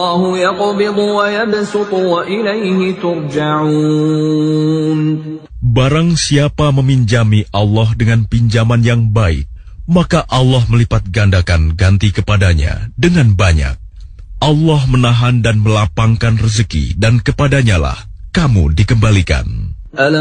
Barang siapa meminjami Allah dengan pinjaman yang baik, maka Allah melipat gandakan ganti kepadanya dengan banyak. Allah menahan dan melapangkan rezeki, dan kepadanyalah kamu dikembalikan.